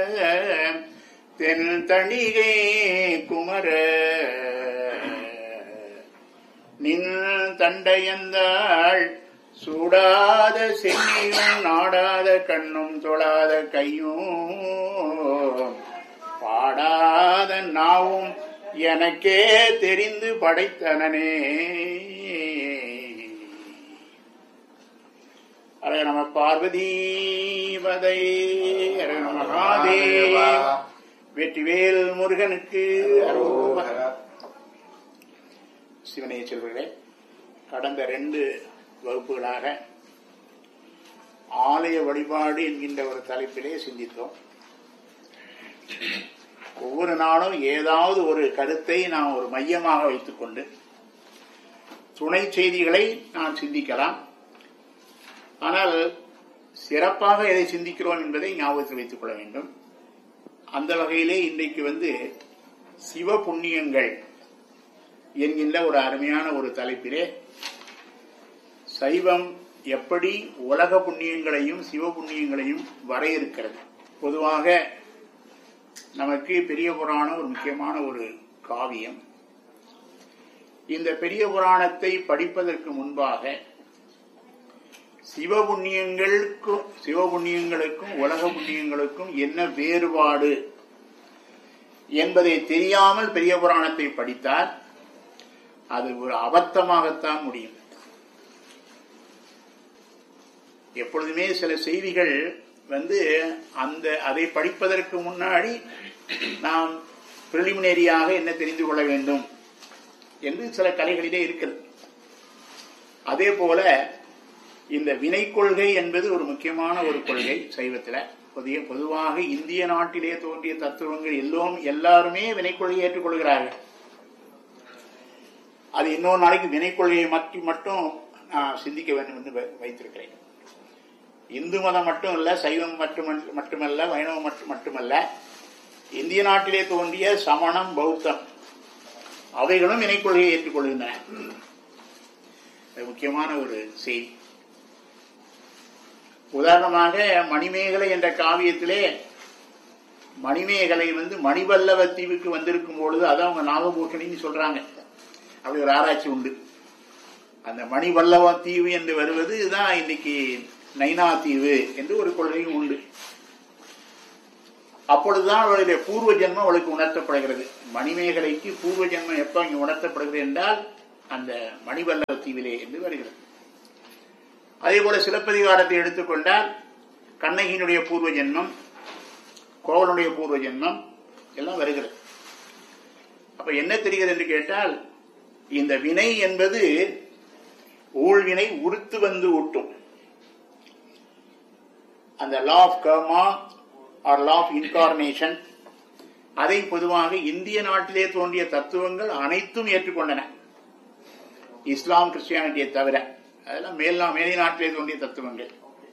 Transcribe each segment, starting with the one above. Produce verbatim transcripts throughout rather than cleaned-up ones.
தென் தணிகை குமர நின் தண்டையந்தாள் சூடாத சென்னியும் நாடாத கண்ணும் தொழாத கையும் பாடாத நாவும் எனக்கே தெரிந்து படைத்தனனே. அரே நம பார்வதீபதை அரே நம மகாதேவா. வெற்றிவேல் முருகனுக்கு அரோகரா. சிவனே செல்வர்களே, கடந்த ரெண்டு வகுப்புகளாக ஆலய வழிபாடு என்கின்ற ஒரு தலைப்பிலே சிந்தித்தோம். ஒவ்வொரு நாளும் ஏதாவது ஒரு கருத்தை நாம் ஒரு மையமாக வைத்துக் கொண்டு துணை செய்திகளை நாம் சிந்திக்கலாம். ஆனால் சிறப்பாக எதை சிந்திக்கிறோம் என்பதை ஞாபகத்தில் வைத்துக் கொள்ள வேண்டும். அந்த வகையிலே இன்றைக்கு வந்து சிவ புண்ணியங்கள் என்கின்ற ஒரு அருமையான ஒரு தலைப்பிலே சைவம் எப்படி உலக புண்ணியங்களையும் சிவ புண்ணியங்களையும் வரையறுக்கிறது. பொதுவாக நமக்கு பெரிய புராணம் ஒரு முக்கியமான ஒரு காவியம். இந்த பெரிய புராணத்தை படிப்பதற்கு முன்பாக சிவபுண்ணியங்களுக்கும் சிவபுண்ணியங்களுக்கும் உலக புண்ணியங்களுக்கும் என்ன வேறுபாடு என்பதை தெரியாமல் பெரிய புராணத்தை படித்தால் அது ஒரு அபத்தமாகத்தான் முடியும். எப்பொழுதுமே சில செய்திகள் வந்து அந்த அதை படிப்பதற்கு முன்னாடி நாம் பிரிலிமினரியாக என்ன தெரிந்து கொள்ள வேண்டும் என்று சில கலைகளிலே இருக்கிறது. அதே போல இந்த வினை கொள்கை என்பது ஒரு முக்கியமான ஒரு கொள்கை சைவத்தில். பொதுவாக இந்திய நாட்டிலே தோன்றிய தத்துவங்கள் எல்லோரும் எல்லாருமே வினை கொள்கையை ஏற்றுக்கொள்கிறார்கள். அது இன்னொரு நாளைக்கு வினை கொள்கையை மட்டும் மட்டும் நான் சிந்திக்க வேண்டும் என்று வைத்திருக்கிறேன். இந்து மதம் மட்டும் இல்ல, சைவம் மட்டுமல்ல, வைணவம் மட்டுமல்ல, இந்திய நாட்டிலே தோன்றிய சமணம், பௌத்தம் அவைகளும் வினை கொள்கையை ஏற்றுக்கொள்கின்றன. முக்கியமான ஒரு செய்தி. உதாரணமாக மணிமேகலை என்ற காவியத்திலே மணிமேகலை வந்து மணிவல்லவ தீவுக்கு வந்திருக்கும் பொழுது அதை அவங்க நாகபூஷணின்னு சொல்றாங்க. அப்படி ஒரு ஆராய்ச்சி உண்டு. அந்த மணிவல்லவ தீவு என்று வருவது தான் இன்னைக்கு நைனா தீவு என்று ஒரு கொள்கையும் உண்டு. அப்பொழுதுதான் அவளுடைய பூர்வ ஜென்மம் அவளுக்கு உணர்த்தப்படுகிறது. மணிமேகலைக்கு பூர்வ ஜென்மம் எப்ப இங்கு உணர்த்தப்படுகிறது என்றால் அந்த மணிவல்லவ தீவிலே என்று வருகிறது. அதே போல சிலப்பதிகாரத்தை எடுத்துக்கொண்டால் கண்ணகியினுடைய பூர்வ ஜென்மம், கோவலனுடைய பூர்வ ஜென்மம் எல்லாம் வருகிறது. அப்ப என்ன தெரிகிறது என்று கேட்டால் இந்த வினை என்பது ஊழ்வினை உறுத்து வந்து ஊட்டும். அந்த law of karma R law of incarnation அதை பொதுவாக இந்திய நாட்டிலே தோன்றிய தத்துவங்கள் அனைத்தும் ஏற்றுக்கொண்டன, இஸ்லாம் கிறிஸ்டியானிட்டியை தவிர. அதெல்லாம் மேல் மேலை நாட்டிலே தோன்றிய தத்துவங்கள்.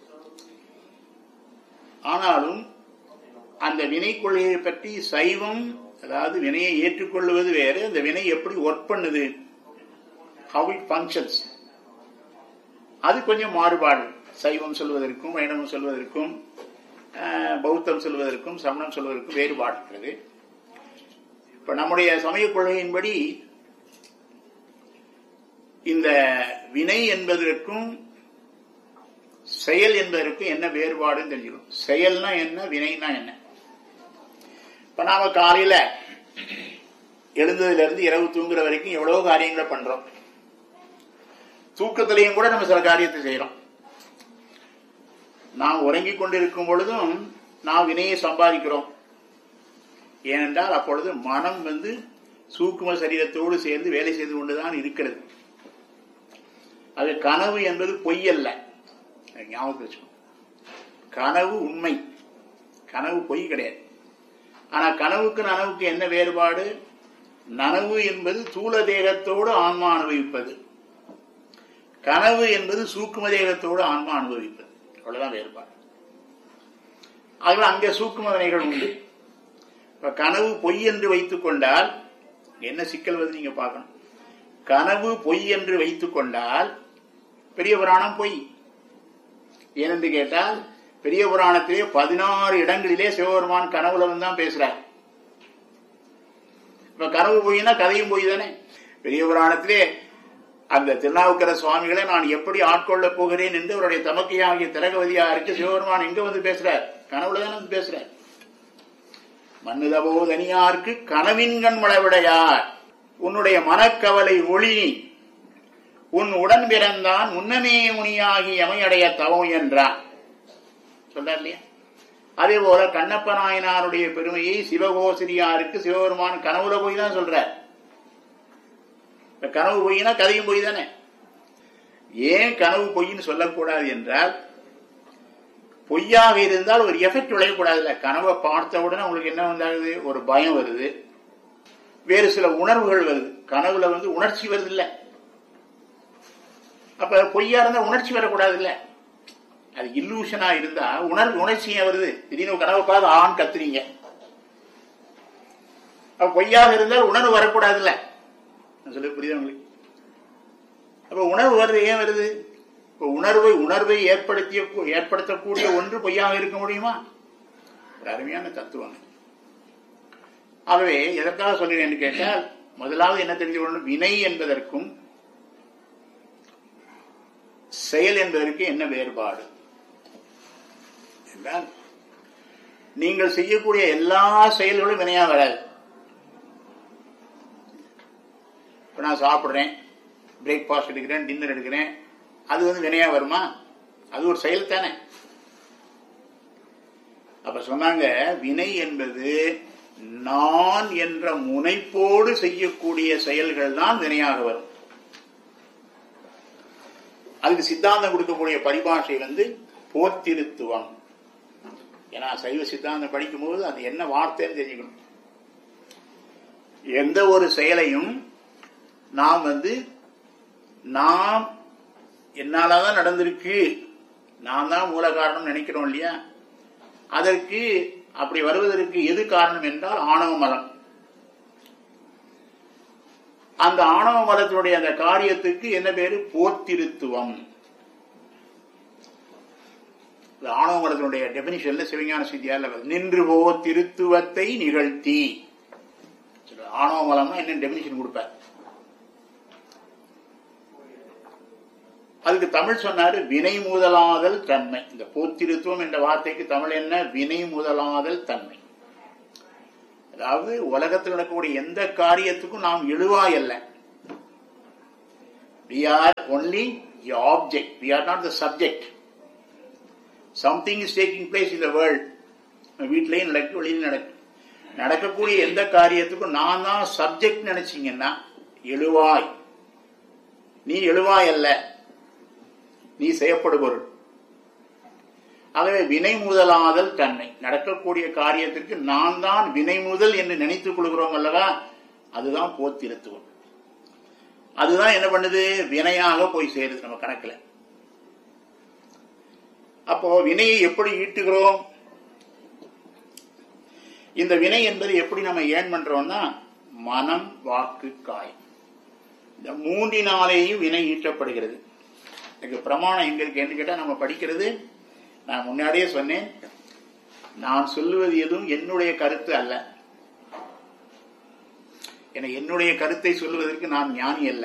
ஆனாலும் அந்த வினை கொள்கையை பற்றி சைவம், அதாவது வினையை ஏற்றுக்கொள்வது வேறு, அந்த வினை எப்படி ஒர்க் பண்ணுது, ஹவ் இட் ஃபங்க்ஷன்ஸ், அது கொஞ்சம் மாறுபாடு. சைவம் சொல்வதற்கும் வைணவம் சொல்வதற்கும் பௌத்தம் சொல்வதற்கும் சமணம் சொல்வதற்கும் வேறுபாடு இருக்கிறது. இப்ப நம்முடைய சமய கொள்கையின்படி இந்த வினை என்பதற்கும் செயல் என்பதற்கும் என்ன வேறுபாடுன்னு தெரிஞ்சுக்கணும். செயல்னா என்ன, வினைனா என்ன. இப்ப நாம காலையில எழுந்ததுல இருந்து இரவு தூங்குற வரைக்கும் எவ்வளவு காரியங்களை பண்றோம். தூக்கத்திலையும் கூட நம்ம சில காரியத்தை செய்யறோம். நாம் உறங்கிக் கொண்டிருக்கும் பொழுதும் நாம் வினையை சம்பாதிக்கிறோம். ஏனென்றால் அப்பொழுது மனம் வந்து சூக்கும சரீரத்தோடு சேர்ந்து வேலை செய்து கொண்டுதான் இருக்கிறது. அது கனவு என்பது பொய் அல்ல, ஞாபகம் வச்சுக்கணும். கனவு உண்மை, கனவு பொய் கிடையாது. ஆனா கனவுக்கு நனவுக்கு என்ன வேறுபாடு? நனவு என்பது தூல தேகத்தோடு ஆன்மா அனுபவிப்பது, கனவு என்பது சூக்கும தேகத்தோடு ஆன்மா அனுபவிப்பது. அவ்வளவுதான் வேறுபாடு. ஆகவே அங்கே சூக்கும வினைகள் உண்டு. இப்ப கனவு பொய் என்று வைத்துக் கொண்டால் என்ன சிக்கல் வந்து நீங்க பார்க்கணும். கனவு பொய் என்று வைத்துக் கொண்டால் பெரிய புராணம் பொய். ஏனென்று கேட்டால் பெரிய புராணத்திலே பதினாறு இடங்களிலே சிவபெருமான் கனவுல வந்து தான் பேசுறார். இப்ப கனவு பொய்னா கதையும் பொய் தானே. பெரிய புராணத்திலே அந்த திருநாவுக்கர சுவாமிகளை நான் எப்படி ஆட்கொள்ள போகிறேன் என்று அவருடைய தமக்கையாகிய திலகவதியாருக்கு சிவபெருமான் எங்க வந்து பேசுறார்? கனவுல தானே வந்து பேசுறார். மன்னுதபோ தனியார்க்கு கனவின்கண் மழவிடையார் உன்னுடைய மனக்கவலை ஒளி உன் உடன் பிறந்தான் முன்னமே முனியாகி எமையடைய தவம் என்றான் சொல்றார் இல்லையா? அதே போல கண்ணப்ப நாயனாருடைய பெருமையை சிவகோசிரியாருக்கு சிவபெருமான் கனவுல போய் தான் சொல்றார். கனவு பொய்னா கதையும் பொய் தானே. ஏன் கனவு பொய்ன்னு சொல்லக்கூடாது என்றால், பொய்யாக இருந்தால் ஒரு எஃபெக்ட் விளையக்கூடாதுல்ல. கனவை பார்த்த உடனே உங்களுக்கு என்ன வந்தாகுது? ஒரு பயம் வருது, வேறு சில உணர்வுகள் வருது. கனவுல வந்து உணர்ச்சி வருது இல்ல. அப்ப பொய்யா இருந்தா உணர்ச்சி வரக்கூடாது இல்ல. அது இல்லூஷனா இருந்தா உணர்வு உணர்ச்சியா வருது. திடீர்னு கனவை பார்த்து ஆண் கத்துறீங்க. அப்ப பொய்யாக இருந்தால் உணர்வு வரக்கூடாது இல்ல. சொல்லி புரியுதா உங்களுக்கு? அப்ப உணர்வு வருது. ஏன் வருது? இப்ப உணர்வை உணர்வை ஏற்படுத்திய ஏற்படுத்தக்கூடிய ஒன்று பொய்யாக இருக்க முடியுமா? ஒரு அருமையான தத்துவம். ஆகவே எதற்காக சொல்கிறேன் என்று கேட்டால், முதலாவது என்ன தெரிந்து கொள்ளணும்? வினை என்பதற்கும் செயல் என்பதற்கு என்ன வேறுபாடு என்றால், நீங்கள் செய்யக்கூடிய எல்லா செயல்களும் வினையா வராது. இப்ப நான் சாப்பிடுறேன், பிரேக்பாஸ்ட் எடுக்கிறேன், டின்னர் எடுக்கிறேன், அது வந்து வினையா வருமா? அது ஒரு செயல் தானே. அப்ப சொன்னாங்க, வினை என்பது நான் என்ற முனைப்போடு செய்யக்கூடிய செயல்கள் தான் வினையாக வரும். அதுக்கு சித்தாந்தம் கொடுக்கக்கூடிய பரிபாஷை வந்து போத்திருத்துவம். ஏன்னா சைவ சித்தாந்தம் படிக்கும் போது அது என்ன வார்த்தைன்னு தெரிஞ்சுக்கணும். எந்த ஒரு செயலையும் நாம் வந்து நாம் என்னாலதான் நடந்திருக்கு, நான் தான் மூல காரணம் நினைக்கிறோம் இல்லையா? அதற்கு அப்படி வருவதற்கு எது காரணம் என்றால் ஆணவ மலம். அந்த ஆணவ மலத்தினுடைய அந்த காரியத்துக்கு என்ன பேரு? போத்திருத்துவம். ஆணவ மலத்தினுடைய டெபினிஷன்ல சிவஞான சித்தியார்ல நின்று போ திருத்துவத்தை நிகழ்த்தி. ஆணவ மலம்னா என்ன டெபினிஷன் கொடுப்பார்? அதுக்கு தமிழ் சொன்னாரு வினை முதலாதல் தன்மை. இந்த போத்திருத்துவம் என்ற வார்த்தைக்கு தமிழ் என்ன? வினை முதலாதல் தன்மை. அதாவது உலகத்தில் நடக்கக்கூடிய எந்த காரியத்துக்கும் நாம் எழுவாய் அல்ல. We are only the object. We are not the subject. Something is taking place in the world. வீட்டிலையும் நடக்கு, வெளியில் நடக்கு. நடக்கக்கூடிய எந்த காரியத்துக்கும் நான் தான் சப்ஜெக்ட் நினைச்சீங்கன்னா எழுவாய். நீ எழுவாய் அல்ல, நீ செய்யப்படுபொருள். ஆகவே வினை முதலாதல் தன்மை. நடக்கக்கூடிய காரியத்திற்கு நான் தான் வினை முதல் என்று நினைத்துக் கொள்கிறோம் அல்லவா? அதுதான் போத்திருத்துவம். அதுதான் என்ன பண்ணுது? வினையாக போய் சேருது நம்ம கணக்குல. அப்போ வினையை எப்படி ஈட்டுகிறோம்? இந்த வினை என்பது எப்படி நம்ம ஏன் பண்றோம்னா, மனம், வாக்கு, காயம், இந்த மூன்றினாலேயும் வினை ஈட்டப்படுகிறது. எனக்கு பிரமாணம் எங்க இருக்கு என்று கேட்டா, நம்ம படிக்கிறது, நான் முன்னாடியே சொன்னேன், நான் சொல்லுவது எதுவும் என்னுடைய கருத்து அல்ல. என என்னுடைய கருத்தை சொல்லுவதற்கு நான் ஞானி அல்ல.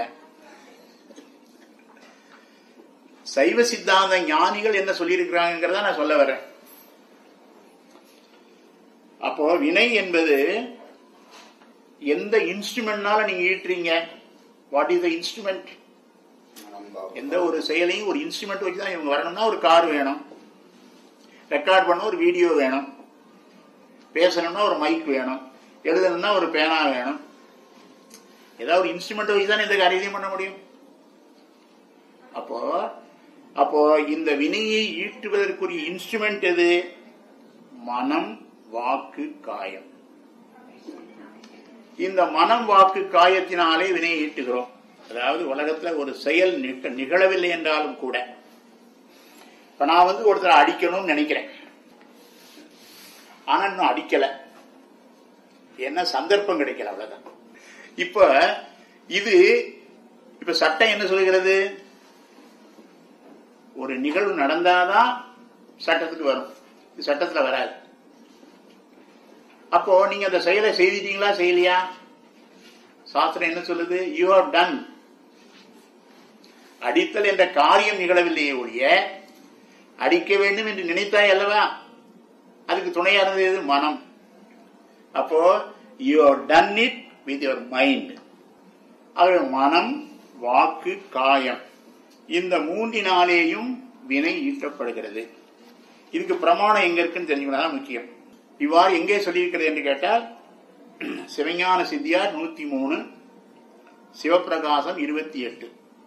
சைவ சித்தாந்த ஞானிகள் என்ன சொல்லியிருக்கிறாங்கிறத நான் சொல்ல வரேன். அப்போ வினை என்பது எந்த இன்ஸ்ட்ருமெண்ட்னால நீங்க ஈட்டுறீங்க? What is the instrument? எந்த ஒரு செயலையும் ஒரு இன்ஸ்ட்ருமெண்ட் வச்சுதான் இவங்க வரணும்னா, ஒரு கார் வேணும், ரெக்கார்ட் பண்ண ஒரு வீடியோ வேணும், பேசணும்னா ஒரு மைக் வேணும், எழுதணும்னா ஒரு பேனா வேணும். ஏதாவது ஒரு இன்ஸ்ட்ருமெண்ட் வச்சுதான் இந்த காரியத்தையும் பண்ண முடியும். அப்போ அப்போ இந்த வினையை ஈட்டுவதற்குரிய இன்ஸ்ட்ருமெண்ட் எது? மனம், வாக்கு, காயம். இந்த மனம், வாக்கு, காயத்தினாலே வினையை ஈட்டுகிறோம். அதாவது உலகத்துல ஒரு செயல் நிகழவில்லை என்றாலும் கூட, இப்ப நான் வந்து ஒருத்தரை அடிக்கணும்னு நினைக்கிறேன், ஆனா இன்னும் அடிக்கல, என்ன சந்தர்ப்பம் கிடைக்கல, அவ்வளவுதான். இப்ப இது இப்ப சட்டம் என்ன சொல்கிறது? ஒரு நிகழ்வு நடந்தாதான் சட்டத்துக்கு வரும். இது சட்டத்துல வராது. அப்போ நீங்க அந்த செயலை செய்திட்டீங்களா செய்யலையா? சாஸ்திரம் என்ன சொல்லுது? You have done. அடித்தல் என்ற காரியம் நிகழவில்லையே ஒழிய அடிக்க வேண்டும் என்று நினைத்தாய் அல்லவா, அதுக்கு துணையா இருந்தது மனம். அப்போ you have done it with your mind. அது மனம், வாக்கு, காயம், இந்த மூன்றினாலேயும் வினை ஈட்டப்படுகிறது. இதுக்கு பிரமாணம் எங்க இருக்குன்னு தெரிஞ்சுக்கணும், முக்கியம். இவ்வாறு எங்கே சொல்லியிருக்கிறது என்று கேட்டால் சிவஞான சித்தியார் நூத்தி மூணு, சிவப்பிரகாசம் இருபத்தி எட்டு.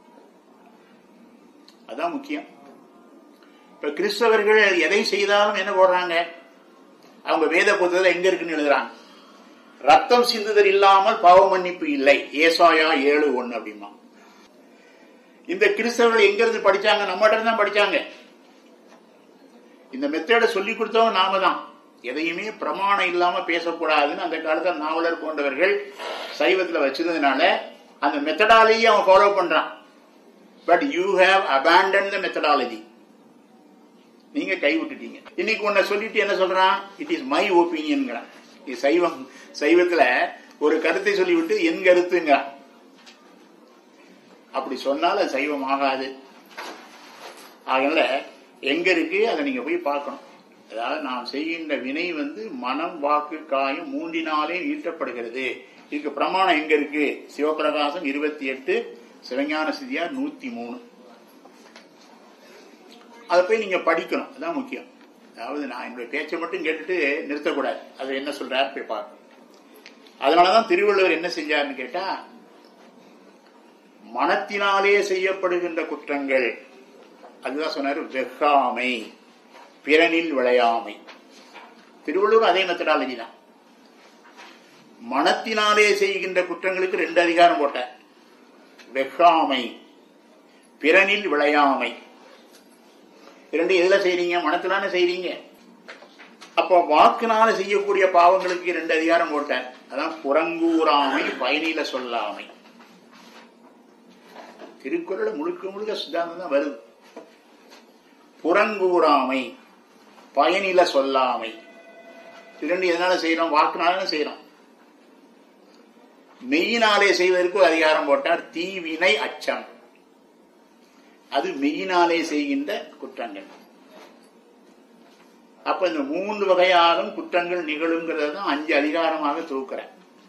அதான் முக்கியம். இப்ப கிறிஸ்தவர்கள் எதை செய்தாலும் என்ன போடுறாங்க, அவங்க வேத புத்தகத்தில் எங்க இருக்குன்னு எழுதுறாங்க, ரத்தம் சிந்துதல் இல்லாமல் பாவ மன்னிப்பு இல்லை, ஏசாயா ஏழு ஒண்ணு அப்படிமா. இந்த கிறிஸ்தவர்கள் எங்க இருந்து படிச்சாங்க? நம்மகிட்ட தான் படிச்சாங்க. இந்த மெத்தேடை சொல்லி கொடுத்தவங்க நாம தான். எதையுமே பிரமாணம் இல்லாம பேசக்கூடாதுன்னு அந்த காலத்தில் நாவலர் போன்றவர்கள் சைவத்தில் வச்சிருந்ததுனால அந்த மெத்தடாலஜி அவன் ஃபாலோ பண்றான். But you have abandon the methodology. நீங்க கைவிட்டுட்டீங்க. இன்னைக்கு உன்னை சொல்லிட்டு என்ன சொல்றான்? It is my opinion. சைவம் சைவத்துல ஒரு கருத்தை சொல்லிவிட்டு என் கருத்துங்க. அப்படி சொன்னால் அது சைவம் ஆகாது. அதனால எங்க இருக்கு அதை நீங்க போய் பார்க்கணும். அதாவது நாம் செய்கின்ற வினை வந்து மனம், வாக்கு, காயம் மூன்றினாலே ஈட்டப்படுகிறது. இதுக்கு பிரமாணம் எங்க இருக்கு? சிவபிரகாசம் இருபத்தி எட்டு, சிவஞான சித்தியார் நூத்தி மூணு. அதை போய் நீங்க படிக்கணும். அதான் முக்கியம். அதாவது நான் என்னுடைய பேச்சை மட்டும் கேட்டுட்டு நிறுத்தக்கூடாது. அது என்ன சொல்றாரு போய் பார்க்கணும். அதனாலதான் திருவள்ளுவர் என்ன செஞ்சாருன்னு கேட்டா, மனத்தினாலே செய்யப்படுகின்ற குற்றங்கள், அதுதான் சொன்னாரு, வெக்காமை, பிறனில் விளையாமை. திருவள்ளுவர் அதே மெத்தடாலஜி தான். மனத்தினாலே செய்கின்ற குற்றங்களுக்கு ரெண்டு அதிகாரம் போட்ட, வெக்காமை, பிறனில் விளையாமை. இரண்டு எதுல செய்றீங்க? மனத்தினால செய்றீங்க. அப்போ வாக்குனால செய்யக்கூடிய பாவங்களுக்கு ரெண்டு அதிகாரம் போட்டார். அதான் புறங்கூறாமை, பயனில சொல்லாமை. திருக்குறள் முழுக்க முழுக்க சித்தாந்தம் தான் வருது. புறங்கூறாமை, பயனில சொல்லாமை. இரண்டு எதனால செய்யறோம்? வாக்குனால செய்யறோம். மெய்யினாலே செய்வதற்கு ஒரு அதிகாரம் போட்டார், தீவினை அச்சம். அது மெய்யினாலே செய்கின்ற குற்றங்கள். அப்ப இந்த மூன்று வகையாலும் குற்றங்கள் நிகழுங்கிறத அஞ்சு அதிகாரமாக தொகுக்கிற.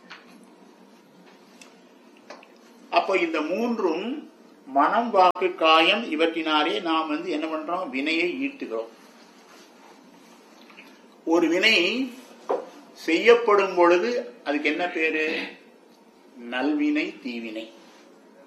அப்போ இந்த மூன்றும் மனம், வாக்கு, காயம் இவற்றினாலே நாம் வந்து என்ன பண்றோம்? வினையை ஈட்டுகிறோம். ஒரு வினை செய்யப்படும் பொழுது அதுக்கு என்ன பேரு? நல்வினை, தீவினை.